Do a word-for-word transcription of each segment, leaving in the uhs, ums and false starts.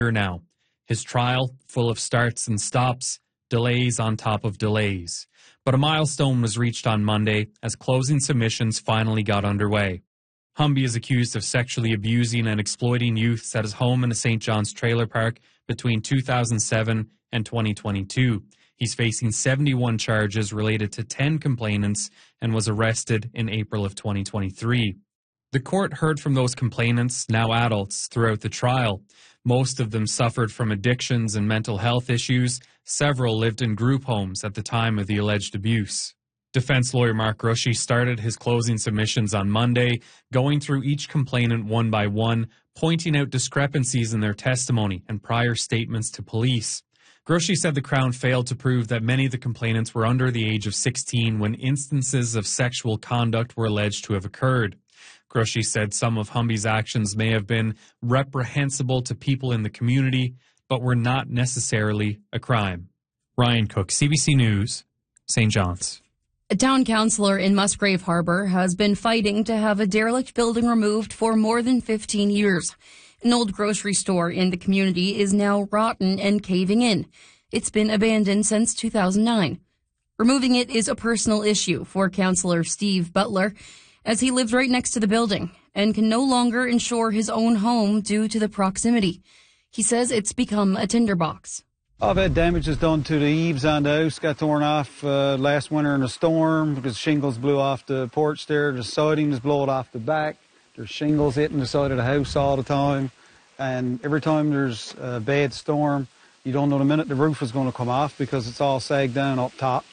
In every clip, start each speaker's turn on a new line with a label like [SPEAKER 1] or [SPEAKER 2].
[SPEAKER 1] now. His trial, full of starts and stops, delays on top of delays. But a milestone was reached on Monday as closing submissions finally got underway. Humby is accused of sexually abusing and exploiting youths at his home in a Saint John's trailer park between two thousand seven and twenty twenty-two. He's facing seventy-one charges related to ten complainants and was arrested in April of twenty twenty-three. The court heard from those complainants, now adults, throughout the trial. Most of them suffered from addictions and mental health issues. Several lived in group homes at the time of the alleged abuse. Defense lawyer Mark Rushy started his closing submissions on Monday, going through each complainant one by one, pointing out discrepancies in their testimony and prior statements to police. Grushy said the Crown failed to prove that many of the complainants were under the age of sixteen when instances of sexual conduct were alleged to have occurred. Grushy said some of Humby's actions may have been reprehensible to people in the community, but were not necessarily a crime. Ryan Cook, C B C News, Saint John's.
[SPEAKER 2] A town councillor in Musgrave Harbour has been fighting to have a derelict building removed for more than fifteen years. An old grocery store in the community is now rotten and caving in. It's been abandoned since two thousand nine. Removing it is a personal issue for Councillor Steve Butler, as he lives right next to the building and can no longer insure his own home due to the proximity. He says it's become a tinderbox.
[SPEAKER 3] I've had damages done to the eaves on the house, got torn off uh, last winter in a storm because shingles blew off the porch there. The siding is blown off the back. There's shingles hitting the side of the house all the time. And every time there's a bad storm, you don't know the minute the roof is going to come off because it's all sagged down up top.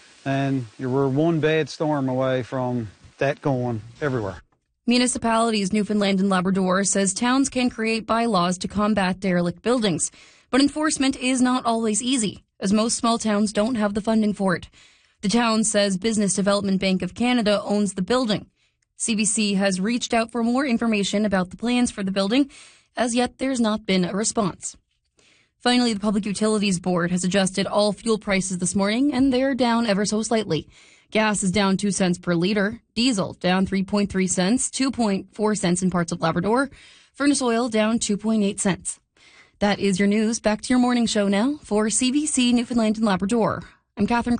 [SPEAKER 3] And you were one bad storm away from that going everywhere.
[SPEAKER 2] Municipalities Newfoundland and Labrador says towns can create bylaws to combat derelict buildings. But enforcement is not always easy, as most small towns don't have the funding for it. The town says Business Development Bank of Canada owns the building. C B C has reached out for more information about the plans for the building. As yet, there's not been a response. Finally, the Public Utilities Board has adjusted all fuel prices this morning, and they're down ever so slightly. Gas is down two cents per litre, diesel down three point three cents, two point four cents in parts of Labrador, furnace oil down two point eight cents. That is your news. Back to your morning show now for C B C Newfoundland and Labrador. I'm Catherine.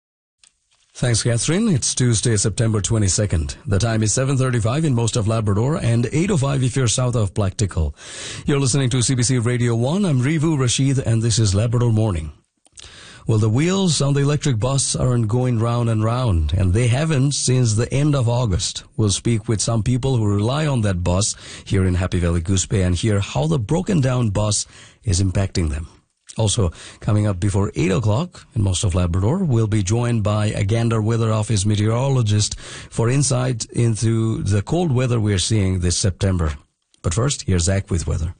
[SPEAKER 4] Thanks, Catherine. It's Tuesday, September twenty-second. The time is seven thirty-five in most of Labrador and eight oh five if you're south of Blacktickle. You're listening to C B C Radio one. I'm Rivu Rashid, and this is Labrador Morning. Well, the wheels on the electric bus aren't going round and round, and they haven't since the end of August. We'll speak with some people who rely on that bus here in Happy Valley Goose Bay and hear how the broken-down bus is impacting them. Also, coming up before eight o'clock in most of Labrador, we'll be joined by a Gander Weather Office meteorologist for insight into the cold weather we're seeing this September. But first, here's Zach with weather.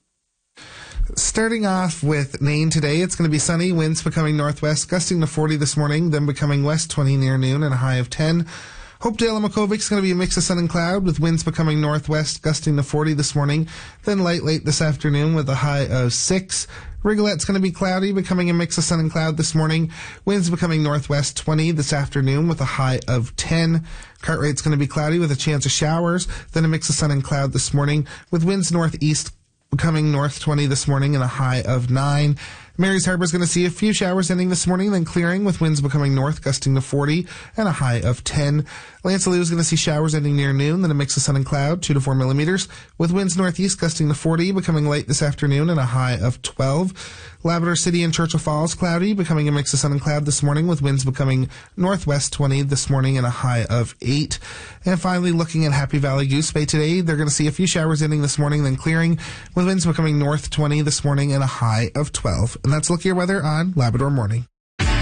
[SPEAKER 5] Starting off with Nain today, it's going to be sunny, winds becoming northwest, gusting to forty this morning, then becoming west twenty near noon and a high of ten. Hopedale and Makovic is going to be a mix of sun and cloud with winds becoming northwest, gusting to forty this morning, then light late this afternoon with a high of six. Rigolette's going to be cloudy, becoming a mix of sun and cloud this morning, winds becoming northwest twenty this afternoon with a high of ten. Cartwright's going to be cloudy with a chance of showers, then a mix of sun and cloud this morning with winds northeast becoming north twenty this morning and a high of nine. Mary's Harbour is going to see a few showers ending this morning, then clearing with winds becoming north, gusting to forty and a high of ten. Lancelot is going to see showers ending near noon, then a mix of sun and cloud, two to four millimeters, with winds northeast gusting to forty, becoming light this afternoon and a high of twelve. Labrador City and Churchill Falls cloudy, becoming a mix of sun and cloud this morning, with winds becoming northwest twenty this morning and a high of eight. And finally, looking at Happy Valley Goose Bay today, they're going to see a few showers ending this morning, then clearing, with winds becoming north twenty this morning and a high of twelve. And that's Look Your Weather on Labrador Morning.